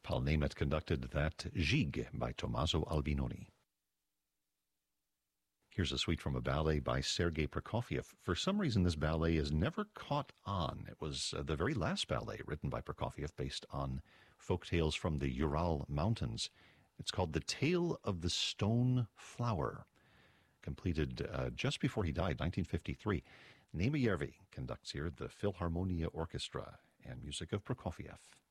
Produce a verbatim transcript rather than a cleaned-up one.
Paul Nemeth conducted that Gigue by Tommaso Albinoni. Here's a suite from a ballet by Sergei Prokofiev. For some reason, this ballet is never caught on. It was uh, the very last ballet written by Prokofiev based on folk tales from the Ural Mountains. It's called The Tale of the Stone Flower, completed uh, just before he died, nineteen fifty-three. Neeme Järvi conducts here the Philharmonia Orchestra and music of Prokofiev.